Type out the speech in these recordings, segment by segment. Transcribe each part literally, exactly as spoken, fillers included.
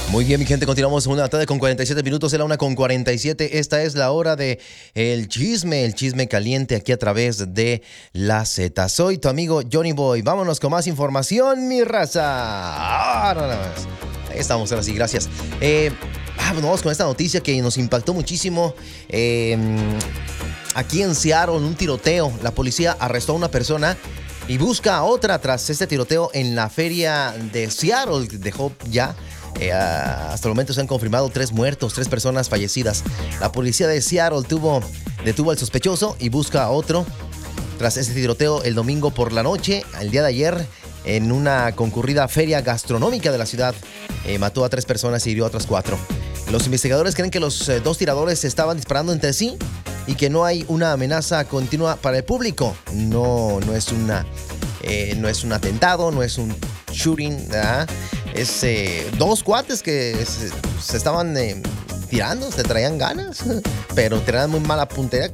Muy bien, mi gente, continuamos una tarde con cuarenta y siete minutos, es la una con cuarenta y siete. Esta es la hora de el chisme, el chisme caliente aquí a través de la Z. Soy tu amigo Johnny Boy. Vámonos con más información, mi raza. Ahora nada más. Ahí estamos, ahora sí, gracias. Eh, vamos con esta noticia que nos impactó muchísimo. Eh, aquí en Seattle, en un tiroteo, la policía arrestó a una persona y busca a otra tras este tiroteo en la feria de Seattle. Dejó ya... Eh, hasta el momento se han confirmado tres muertos, tres personas fallecidas. La policía de Seattle tuvo, detuvo al sospechoso y busca a otro tras este tiroteo el domingo por la noche. El día de ayer, en una concurrida feria gastronómica de la ciudad, eh, mató a tres personas y hirió a otras cuatro. Los investigadores creen que los eh, dos tiradores estaban disparando entre sí y que no hay una amenaza continua para el público. No, no es una, eh, no es un atentado, no es un shooting, ¿verdad? Es eh, dos cuates que se, se estaban eh, tirando, se traían ganas, pero tenían muy mala puntería.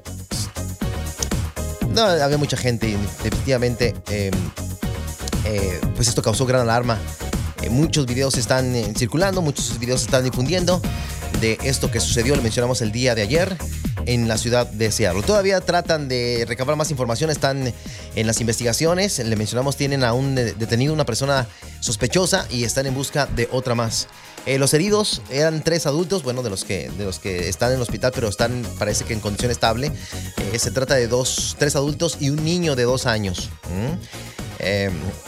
No, había mucha gente y definitivamente eh, eh, pues esto causó gran alarma. Eh, muchos videos están eh, circulando, muchos videos se están difundiendo de esto que sucedió, le mencionamos el día de ayer en la ciudad de Seattle. Todavía tratan de recabar más información, están en las investigaciones. Le mencionamos, tienen a un detenido, una persona sospechosa, y están en busca de otra más. Eh, los heridos eran tres adultos, bueno, de los que de los que están en el hospital, pero están, parece que en condición estable. Eh, se trata de dos, tres adultos y un niño de dos años. ¿Mm? Eh,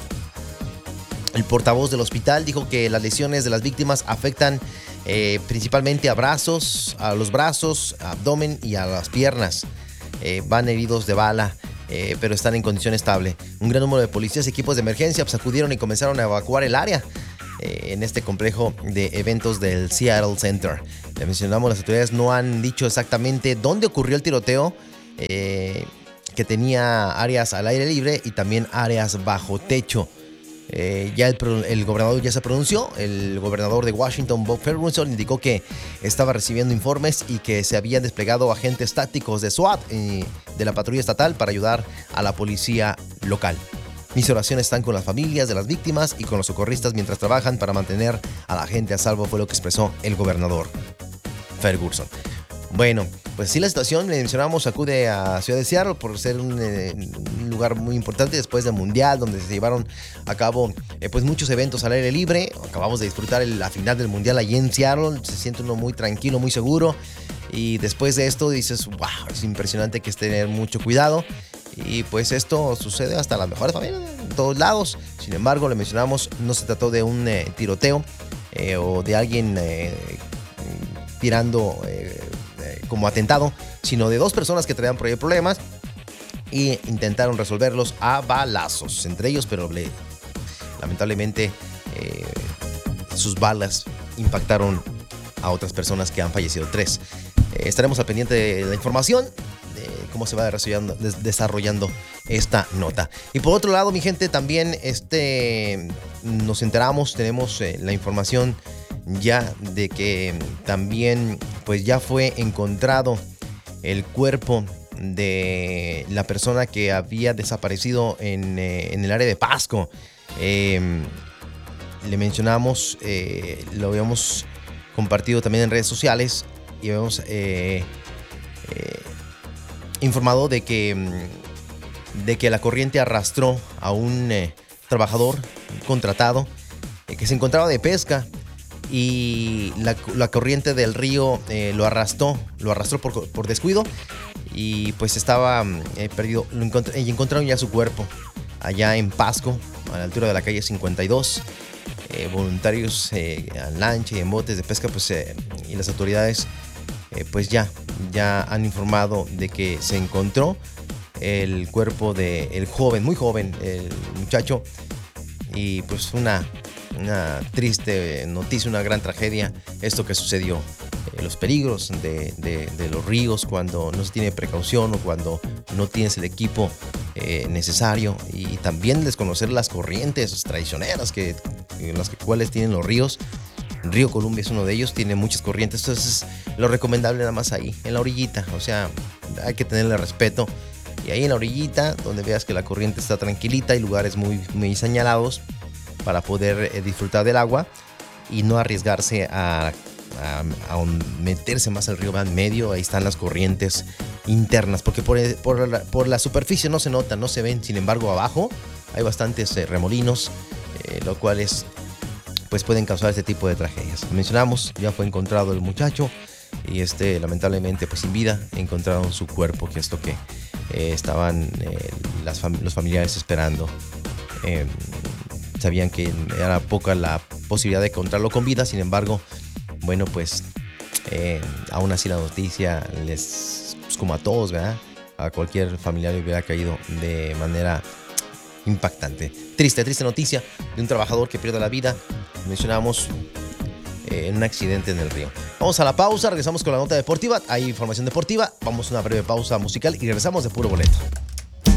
el portavoz del hospital dijo que las lesiones de las víctimas afectan Eh, principalmente a brazos, a los brazos, abdomen y a las piernas. Eh, van heridos de bala, eh, pero están en condición estable. Un gran número de policías y equipos de emergencia pues, acudieron y comenzaron a evacuar el área eh, en este complejo de eventos del Seattle Center. Le mencionamos, las autoridades no han dicho exactamente dónde ocurrió el tiroteo, eh, que tenía áreas al aire libre y también áreas bajo techo. Eh, ya el, el gobernador ya se pronunció. El gobernador de Washington, Bob Ferguson, indicó que estaba recibiendo informes y que se habían desplegado agentes tácticos de SWAT y de la patrulla estatal para ayudar a la policía local. Mis oraciones están con las familias de las víctimas y con los socorristas mientras trabajan para mantener a la gente a salvo, fue lo que expresó el gobernador Ferguson. Bueno, pues sí, la situación, le mencionamos, acude a Ciudad de Seattle por ser un, eh, un lugar muy importante después del Mundial, donde se llevaron a cabo eh, pues muchos eventos al aire libre. Acabamos de disfrutar el, la final del Mundial allí en Seattle, se siente uno muy tranquilo, muy seguro. Y después de esto dices, wow, es impresionante, que es tener mucho cuidado. Y pues esto sucede hasta las mejores familias en todos lados. Sin embargo, le mencionamos, no se trató de un eh, tiroteo eh, o de alguien eh, tirando... Eh, como atentado, sino de dos personas que traían por ahí problemas y intentaron resolverlos a balazos entre ellos, pero le, lamentablemente eh, sus balas impactaron a otras personas que han fallecido, tres. Eh, estaremos al pendiente de la información de cómo se va desarrollando, des, desarrollando esta nota. Y por otro lado, mi gente, también este, nos enteramos, tenemos eh, la información ya de que también pues ya fue encontrado el cuerpo de la persona que había desaparecido en, eh, en el área de Pasco. Eh, le mencionamos, eh, lo habíamos compartido también en redes sociales y habíamos eh, eh, informado de que, de que la corriente arrastró a un eh, trabajador contratado eh, que se encontraba de pesca. Y la, la corriente del río eh, lo arrastró, lo arrastró por, por descuido y pues estaba eh, perdido. Lo encont- y encontraron ya su cuerpo allá en Pasco, a la altura de la calle cincuenta y dos. Eh, voluntarios eh, en lancha y en botes de pesca, pues eh, y las autoridades eh, pues ya, ya han informado de que se encontró el cuerpo del joven, muy joven, el muchacho, y pues una Una triste noticia, una gran tragedia, esto que sucedió. Eh, los peligros de, de, de los ríos cuando no se tiene precaución o cuando no tienes el equipo eh, necesario, y también desconocer las corrientes traicioneras que, en las que, cuales tienen los ríos. El río Columbia es uno de ellos, tiene muchas corrientes, entonces lo recomendable nada más ahí, en la orillita, o sea, hay que tenerle respeto. Y ahí en la orillita, donde veas que la corriente está tranquilita, hay lugares muy, muy señalados para poder eh, disfrutar del agua. y no arriesgarse a, a, a meterse más al río. Van medio, ahí están las corrientes internas, porque por, por, la, por la superficie no se notan, no se ven. Sin embargo, abajo hay bastantes eh, remolinos, eh, lo cual es, pues pueden causar este tipo de tragedias. Mencionamos, ya fue encontrado el muchacho y este lamentablemente pues sin vida. Encontraron su cuerpo, que es lo que eh, estaban eh, las fam- los familiares esperando. Eh, sabían que era poca la posibilidad de encontrarlo con vida. Sin embargo, bueno, pues eh, aún así la noticia les, pues como a todos, ¿verdad? A cualquier familiar le hubiera caído de manera impactante. Triste, triste noticia de un trabajador que pierde la vida. Mencionamos eh, en un accidente en el río. Vamos a la pausa, regresamos con la nota deportiva. Hay información deportiva. Vamos a una breve pausa musical y regresamos de puro boleto.